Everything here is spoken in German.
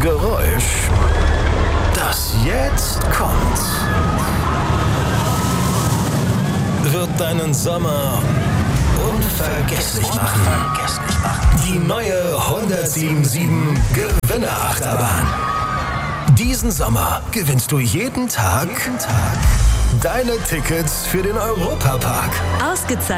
Geräusch, das jetzt kommt, wird deinen Sommer unvergesslich machen. Die neue 1077 Gewinnerachterbahn. Diesen Sommer gewinnst du jeden Tag deine Tickets für den Europapark. Ausgezeichnet.